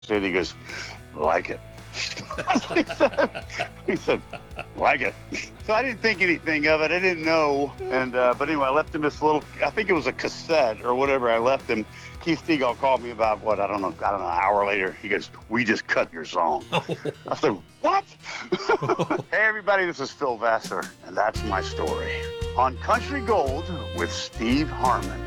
And he goes, like it. That's what he said. He said, like it. So I didn't think anything of it. I didn't know. And but anyway, I left him this little, I think it was a cassette or whatever. I left him. Keith Stegall called me about what, I don't know, an hour later. He goes, we just cut your song. I said, what? Hey everybody, this is Phil Vassar, and that's my story on Country Gold with Steve Harmon.